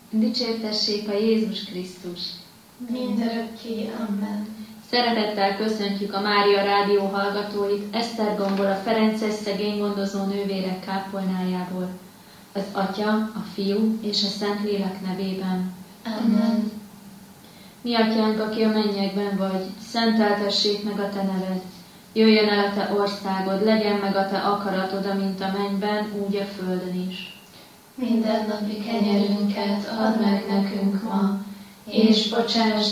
Dicsértessék a Jézus Krisztus! Mindörökké, amen. Szeretettel köszöntjük a Mária Rádió hallgatóit Esztergomból, a Ferences szegénygondozó nővérek kápolnájából. Az Atya, a Fiú és a Szentlélek nevében. Amen. Mi Atyánk, aki a mennyekben vagy, szenteltessék meg a Te neved. Jöjjön el a Te országod, legyen meg a Te akaratod, amint a mennyben, úgy a földön is. Mindennapi kenyerünket add meg nekünk ma, és bocsáss